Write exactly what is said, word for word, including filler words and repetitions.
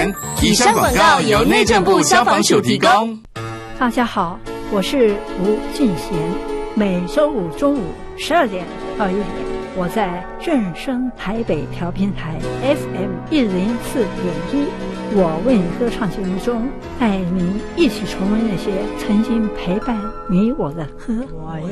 言。以上广告由内政部消防署提供。 大家好，我是吴俊贤，每周五中午十二点到一点，我在正声台北调频台 F M 一零四点一，我为你歌唱节目中，带您一起重温那些曾经陪伴你我的歌。我